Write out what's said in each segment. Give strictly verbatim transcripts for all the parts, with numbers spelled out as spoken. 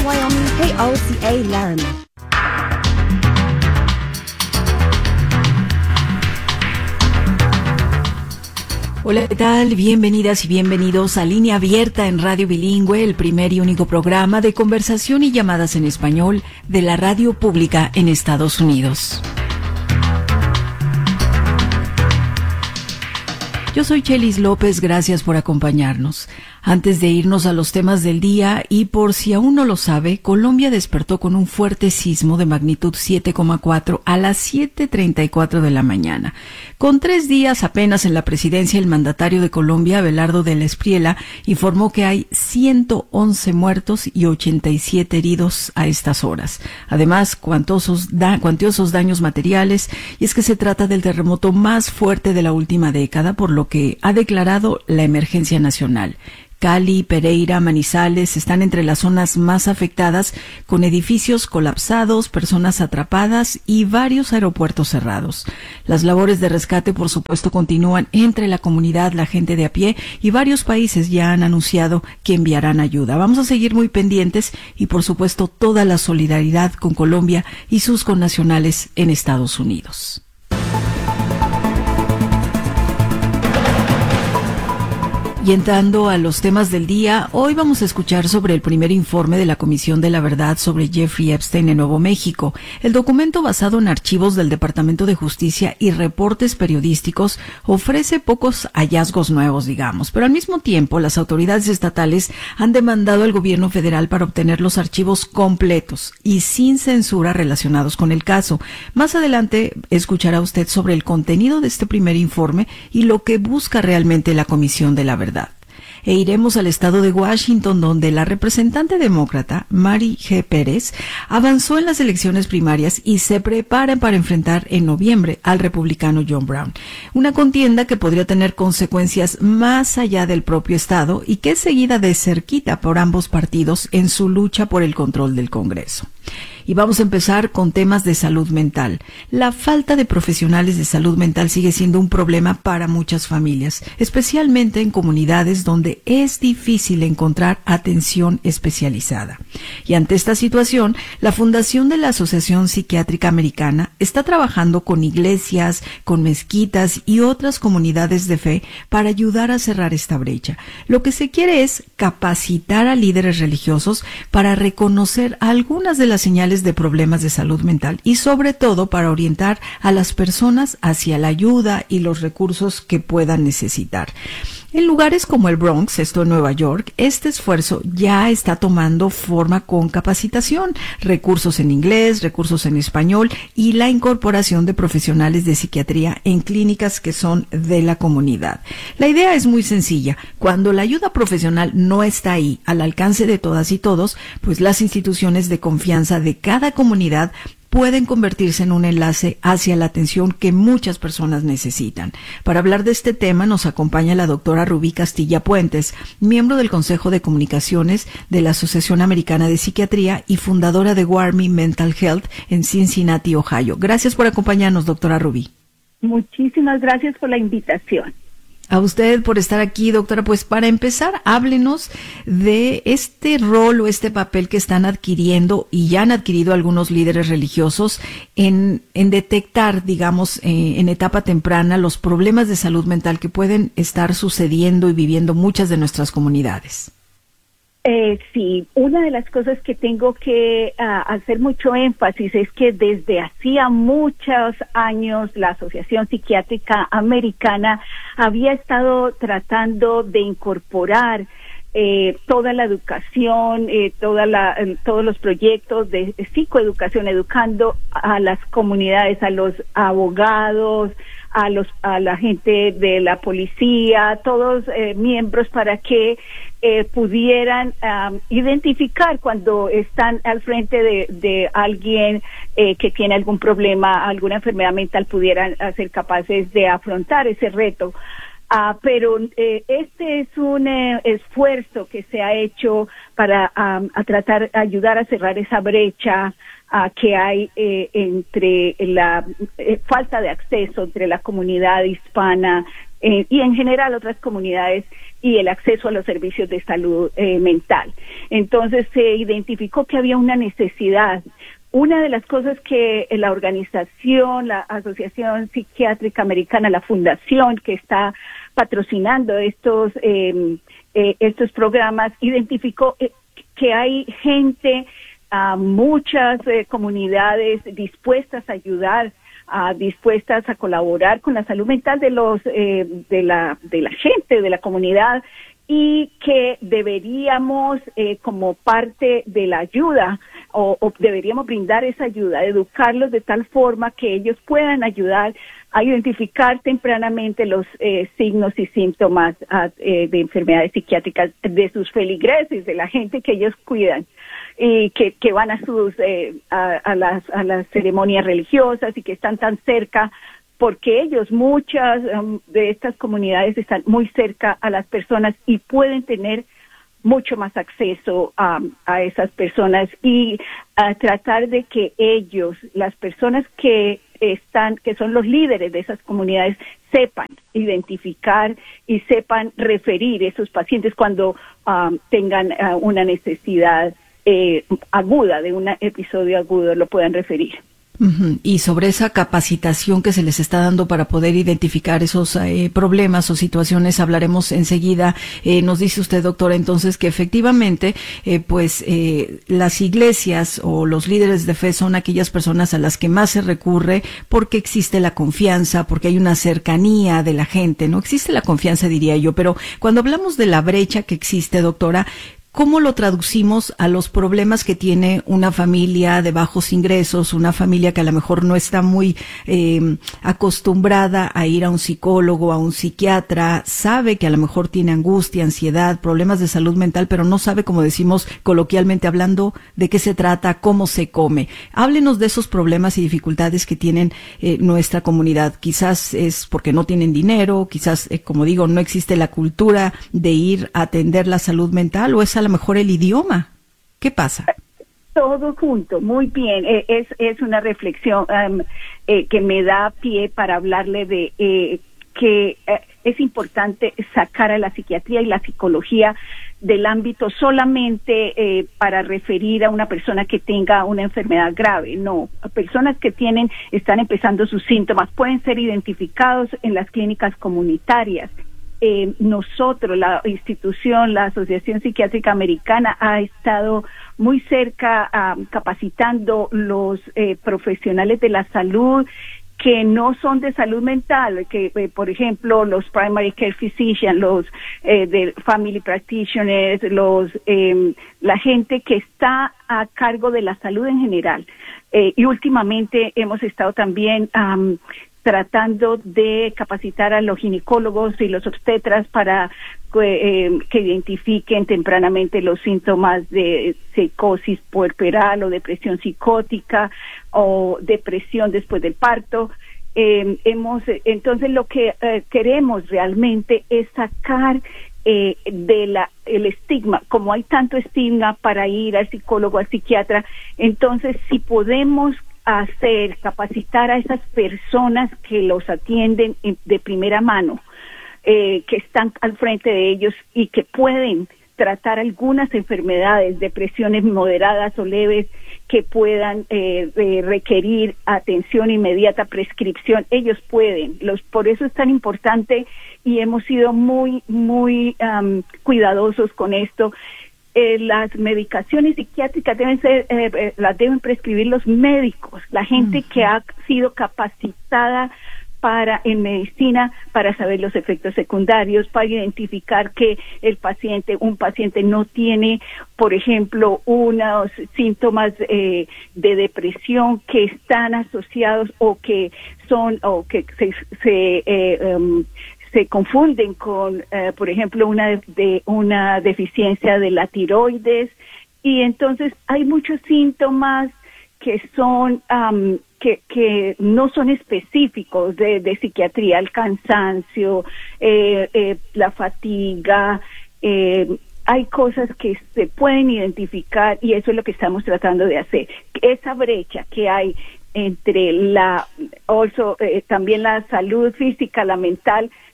Wyoming K O C A Laramie. Hola, ¿qué tal? Bienvenidas y bienvenidos a Línea Abierta en Radio Bilingüe, el primer y único programa de conversación y llamadas en español de la radio pública en Estados Unidos. Yo soy Chelis López, gracias por acompañarnos. Antes de irnos a los temas del día, y por si aún no lo sabe, Colombia despertó con un fuerte sismo de magnitud siete coma cuatro a las siete treinta y cuatro de la mañana. Con tres días apenas en la presidencia, el mandatario de Colombia, Abelardo de la Espriella, informó que hay ciento once muertos y ochenta y siete heridos a estas horas. Además, cuantiosos, da, cuantiosos daños materiales, y es que se trata del terremoto más fuerte de la última década, por lo que ha declarado la emergencia nacional. Cali, Pereira, Manizales están entre las zonas más afectadas, con edificios colapsados, personas atrapadas y varios aeropuertos cerrados. Las labores de rescate, por supuesto, continúan entre la comunidad, la gente de a pie, y varios países ya han anunciado que enviarán ayuda. Vamos a seguir muy pendientes y, por supuesto, toda la solidaridad con Colombia y sus connacionales en Estados Unidos. Y entrando a los temas del día, hoy vamos a escuchar sobre el primer informe de la Comisión de la Verdad sobre Jeffrey Epstein en Nuevo México. El documento, basado en archivos del Departamento de Justicia y reportes periodísticos, ofrece pocos hallazgos nuevos, digamos, pero al mismo tiempo las autoridades estatales han demandado al gobierno federal para obtener los archivos completos y sin censura relacionados con el caso. Más adelante escuchará usted sobre el contenido de este primer informe y lo que busca realmente la Comisión de la Verdad. E iremos al estado de Washington, donde la representante demócrata Mary G. Pérez avanzó en las elecciones primarias y se prepara para enfrentar en noviembre al republicano John Brown. Una contienda que podría tener consecuencias más allá del propio estado y que es seguida de cerquita por ambos partidos en su lucha por el control del Congreso. Y vamos a empezar con temas de salud mental. La falta de profesionales de salud mental sigue siendo un problema para muchas familias, especialmente en comunidades donde es difícil encontrar atención especializada. Y ante esta situación, la Fundación de la Asociación Psiquiátrica Americana está trabajando con iglesias, con mezquitas y otras comunidades de fe para ayudar a cerrar esta brecha. Lo que se quiere es capacitar a líderes religiosos para reconocer algunas de las señales de problemas de salud mental y sobre todo para orientar a las personas hacia la ayuda y los recursos que puedan necesitar. En lugares como el Bronx, esto en Nueva York, este esfuerzo ya está tomando forma con capacitación, recursos en inglés, recursos en español y la incorporación de profesionales de psiquiatría en clínicas que son de la comunidad. La idea es muy sencilla. Cuando la ayuda profesional no está ahí, al alcance de todas y todos, pues las instituciones de confianza de cada comunidad pueden convertirse en un enlace hacia la atención que muchas personas necesitan. Para hablar de este tema nos acompaña la doctora Rubí Castilla Puentes, miembro del Consejo de Comunicaciones de la Asociación Americana de Psiquiatría y fundadora de Warmy Mental Health en Cincinnati, Ohio. Gracias por acompañarnos, doctora Rubí. Muchísimas gracias por la invitación. A usted por estar aquí, doctora. Pues para empezar, háblenos de este rol o este papel que están adquiriendo y ya han adquirido algunos líderes religiosos en, en detectar, digamos, eh, en etapa temprana los problemas de salud mental que pueden estar sucediendo y viviendo muchas de nuestras comunidades. Eh, sí, una de las cosas que tengo que uh, hacer mucho énfasis es que desde hacía muchos años la Asociación Psiquiátrica Americana había estado tratando de incorporar eh, toda la educación, eh, toda la, eh, todos los proyectos de psicoeducación, educando a las comunidades, a los abogados, a los a la gente de la policía, todos eh, miembros para que eh, pudieran um, identificar cuando están al frente de, de alguien eh, que tiene algún problema, alguna enfermedad mental, pudieran ser capaces de afrontar ese reto. Uh, pero eh, este es un eh, esfuerzo que se ha hecho para um, a tratar de ayudar a cerrar esa brecha uh, que hay eh, entre la eh, falta de acceso entre la comunidad hispana eh, y en general otras comunidades y el acceso a los servicios de salud eh, mental. Entonces se identificó que había una necesidad. Una de las cosas que la organización, la Asociación Psiquiátrica Americana, la fundación que está patrocinando estos eh, eh, estos programas, identificó eh, que hay gente, uh, muchas eh, comunidades dispuestas a ayudar, uh, dispuestas a colaborar con la salud mental de los eh, de la de la gente, de la comunidad, y que deberíamos, eh, como parte de la ayuda, o, o deberíamos brindar esa ayuda, educarlos de tal forma que ellos puedan ayudar a identificar tempranamente los eh, signos y síntomas uh, eh, de enfermedades psiquiátricas de sus feligreses, de la gente que ellos cuidan y que, que van a sus eh, a, a las a las ceremonias religiosas y que están tan cerca, porque ellos, muchas um, de estas comunidades están muy cerca a las personas y pueden tener mucho más acceso a, a esas personas, y a tratar de que ellos, las personas que están, que son los líderes de esas comunidades, sepan identificar y sepan referir esos pacientes cuando um, tengan uh, una necesidad eh, aguda, de un episodio agudo, lo puedan referir. Uh-huh. Y sobre esa capacitación que se les está dando para poder identificar esos eh, problemas o situaciones hablaremos enseguida. Eh, nos dice usted, doctora, entonces que efectivamente eh, pues eh, las iglesias o los líderes de fe son aquellas personas a las que más se recurre porque existe la confianza, porque hay una cercanía de la gente, ¿no? Existe la confianza, diría yo, pero cuando hablamos de la brecha que existe, doctora, ¿cómo lo traducimos a los problemas que tiene una familia de bajos ingresos, una familia que a lo mejor no está muy eh, acostumbrada a ir a un psicólogo, a un psiquiatra, sabe que a lo mejor tiene angustia, ansiedad, problemas de salud mental, pero no sabe, como decimos coloquialmente hablando, de qué se trata, cómo se come? Háblenos de esos problemas y dificultades que tienen eh, nuestra comunidad. Quizás es porque no tienen dinero, quizás, eh, como digo, no existe la cultura de ir a atender la salud mental, o es a lo mejor el idioma. ¿Qué pasa? Todo junto, muy bien. Eh, es es una reflexión um, eh, que me da pie para hablarle de eh, que eh, es importante sacar a la psiquiatría y la psicología del ámbito solamente eh, para referir a una persona que tenga una enfermedad grave. No, personas que tienen, están empezando sus síntomas, pueden ser identificados en las clínicas comunitarias. Eh, nosotros, la institución, la Asociación Psiquiátrica Americana, ha estado muy cerca um, capacitando los eh, profesionales de la salud que no son de salud mental, que eh, por ejemplo los primary care physicians, los eh, de family practitioners, los eh, la gente que está a cargo de la salud en general. Eh, y últimamente hemos estado también um, tratando de capacitar a los ginecólogos y los obstetras para eh, que identifiquen tempranamente los síntomas de psicosis puerperal o depresión psicótica o depresión después del parto. Eh, hemos entonces lo que eh, queremos realmente es sacar eh, de la el estigma, como hay tanto estigma para ir al psicólogo, al psiquiatra. Entonces, si podemos hacer, capacitar a esas personas que los atienden de primera mano, eh, que están al frente de ellos y que pueden tratar algunas enfermedades, depresiones moderadas o leves, que puedan eh, eh, requerir atención inmediata, prescripción, ellos pueden. Los, por eso es tan importante y hemos sido muy, muy um, cuidadosos con esto. Eh, las medicaciones psiquiátricas deben ser, eh, eh, las deben prescribir los médicos, la gente uh-huh. que ha sido capacitada para en medicina para saber los efectos secundarios, para identificar que el paciente, un paciente no tiene, por ejemplo, unos síntomas eh, de depresión que están asociados o que son o que se, se eh, um, se confunden con, eh, por ejemplo, una de, de una deficiencia de la tiroides, y entonces hay muchos síntomas que son um, que que no son específicos de, de psiquiatría, el cansancio, eh, eh, la fatiga. Eh, hay cosas que se pueden identificar y eso es lo que estamos tratando de hacer. Esa brecha que hay entre la also, eh, también la salud física, la mental,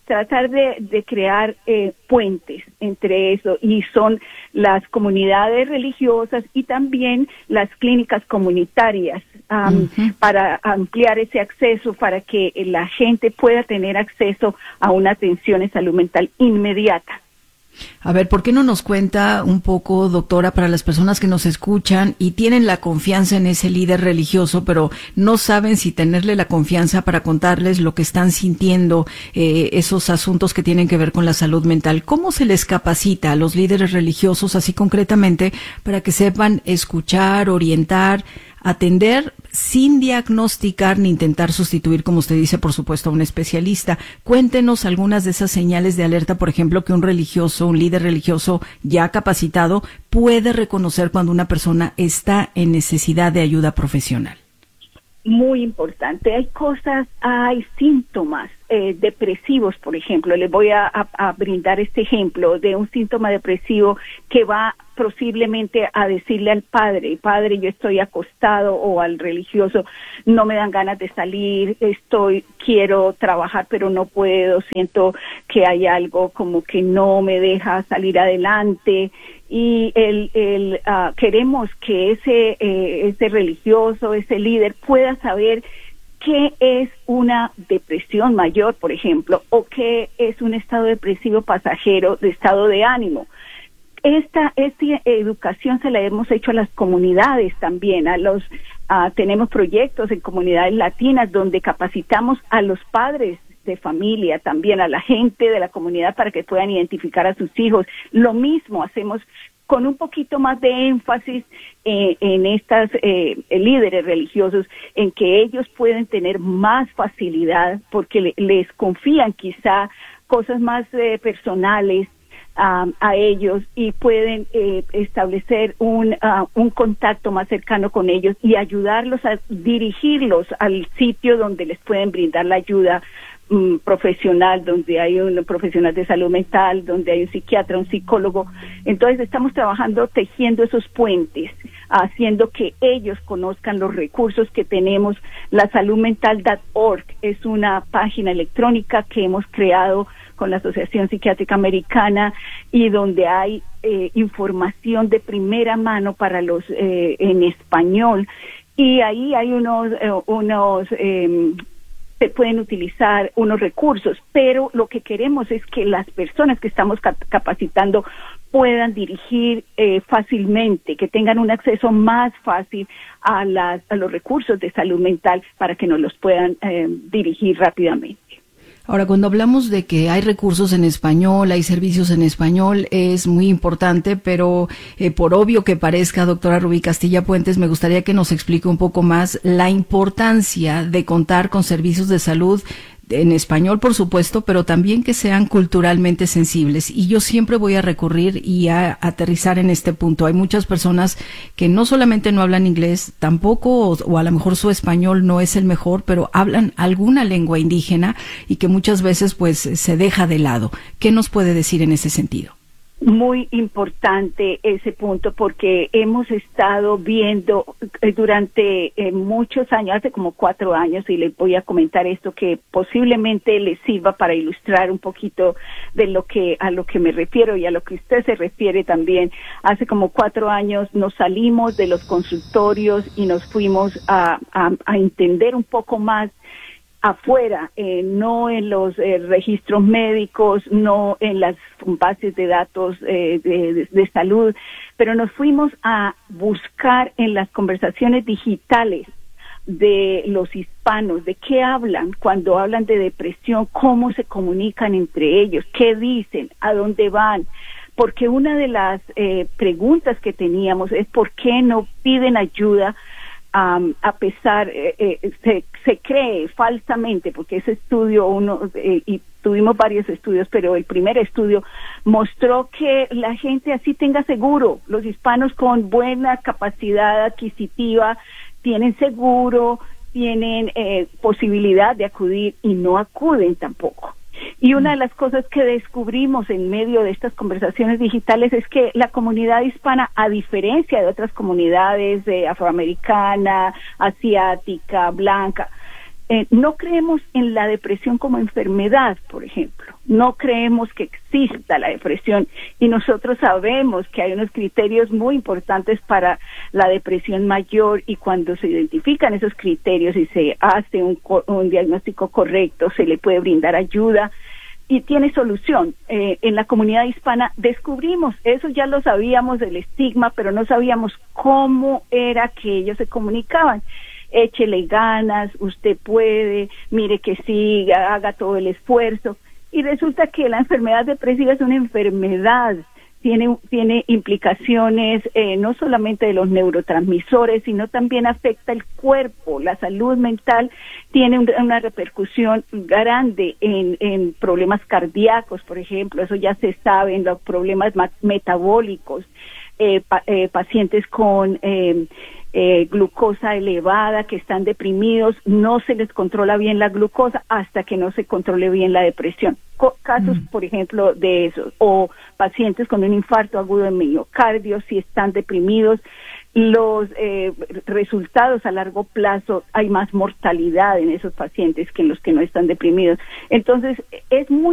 tratar de, de crear eh, puentes entre eso, y son las comunidades religiosas y también las clínicas comunitarias um, uh-huh. para ampliar ese acceso, para que la gente pueda tener acceso a una atención en salud mental inmediata. A ver, ¿por qué no nos cuenta un poco, doctora, para las personas que nos escuchan y tienen la confianza en ese líder religioso, pero no saben si tenerle la confianza para contarles lo que están sintiendo, eh, esos asuntos que tienen que ver con la salud mental? ¿Cómo se les capacita a los líderes religiosos, así concretamente, para que sepan escuchar, orientar, atender sin diagnosticar ni intentar sustituir, como usted dice, por supuesto, a un especialista? Cuéntenos algunas de esas señales de alerta, por ejemplo, que un religioso, un líder religioso ya capacitado puede reconocer cuando una persona está en necesidad de ayuda profesional. Muy importante. Hay cosas, hay síntomas eh, depresivos, por ejemplo. Les voy a, a, a brindar este ejemplo de un síntoma depresivo que va posiblemente a decirle al padre, padre, yo estoy acostado, o al religioso, no me dan ganas de salir, estoy, quiero trabajar pero no puedo, siento que hay algo como que no me deja salir adelante. Y el, el, uh, queremos que ese, eh, ese religioso, ese líder pueda saber qué es una depresión mayor, por ejemplo, o qué es un estado depresivo pasajero de estado de ánimo. Esta, esta educación se la hemos hecho a las comunidades también, a los, uh, tenemos proyectos en comunidades latinas donde capacitamos a los padres de familia, también a la gente de la comunidad para que puedan identificar a sus hijos. Lo mismo hacemos con un poquito más de énfasis eh, en estas eh, líderes religiosos, en que ellos pueden tener más facilidad porque le, les confían quizá cosas más eh, personales um, a ellos, y pueden eh, establecer un, uh, un contacto más cercano con ellos y ayudarlos a dirigirlos al sitio donde les pueden brindar la ayuda profesional, donde hay un profesional de salud mental, donde hay un psiquiatra, un psicólogo. Entonces estamos trabajando tejiendo esos puentes, haciendo que ellos conozcan los recursos que tenemos. La salud mental punto org es una página electrónica que hemos creado con la Asociación Psiquiátrica Americana, y donde hay eh, información de primera mano para los eh, en español, y ahí hay unos eh, unos eh, se pueden utilizar unos recursos, pero lo que queremos es que las personas que estamos capacitando puedan dirigir eh, fácilmente, que tengan un acceso más fácil a, las, a los recursos de salud mental para que nos los puedan eh, dirigir rápidamente. Ahora, cuando hablamos de que hay recursos en español, hay servicios en español, es muy importante, pero eh, por obvio que parezca, doctora Rubí Castilla Puentes, me gustaría que nos explique un poco más la importancia de contar con servicios de salud en español, por supuesto, pero también que sean culturalmente sensibles. Y yo siempre voy a recurrir y a aterrizar en este punto. Hay muchas personas que no solamente no hablan inglés, tampoco, o, o a lo mejor su español no es el mejor, pero hablan alguna lengua indígena y que muchas veces pues se deja de lado. ¿Qué nos puede decir en ese sentido? Muy importante ese punto, porque hemos estado viendo durante eh, muchos años, hace como cuatro años, y les voy a comentar esto que posiblemente les sirva para ilustrar un poquito de lo que a lo que me refiero y a lo que usted se refiere también. Hace como cuatro años nos salimos de los consultorios y nos fuimos a, a, a entender un poco más afuera, eh, no en los eh, registros médicos, no en las bases de datos eh, de, de, de salud, pero nos fuimos a buscar en las conversaciones digitales de los hispanos, de qué hablan cuando hablan de depresión, cómo se comunican entre ellos, qué dicen, a dónde van. Porque una de las eh, preguntas que teníamos es por qué no piden ayuda. Um, a pesar, eh, eh, se, se cree falsamente, porque ese estudio, uno eh, y tuvimos varios estudios, pero el primer estudio mostró que la gente así tenga seguro, los hispanos con buena capacidad adquisitiva tienen seguro, tienen eh, posibilidad de acudir y no acuden tampoco. Y una de las cosas que descubrimos en medio de estas conversaciones digitales es que la comunidad hispana, a diferencia de otras comunidades eh, afroamericana, asiática, blanca, eh, no creemos en la depresión como enfermedad, por ejemplo. No creemos que exista la depresión y nosotros sabemos que hay unos criterios muy importantes para la depresión mayor y cuando se identifican esos criterios y se hace un, un diagnóstico correcto, se le puede brindar ayuda y tiene solución. Eh, en la comunidad hispana descubrimos, eso ya lo sabíamos del estigma, pero no sabíamos cómo era que ellos se comunicaban. Échele ganas, usted puede, mire que siga, haga todo el esfuerzo. Y resulta que la enfermedad depresiva es una enfermedad, tiene, tiene implicaciones eh, no solamente de los neurotransmisores, sino también afecta el cuerpo, la salud mental, tiene un, una repercusión grande en, en problemas cardíacos, por ejemplo, eso ya se sabe, en los problemas metabólicos, eh, pa, eh, pacientes con eh, eh, glucosa elevada que están deprimidos, no se les controla bien la glucosa hasta que no se controle bien la depresión. Co- casos, mm. por ejemplo, de eso, o pacientes con un infarto agudo de miocardio, si están deprimidos, los eh, resultados a largo plazo, hay más mortalidad en esos pacientes que en los que no están deprimidos. Entonces, es muy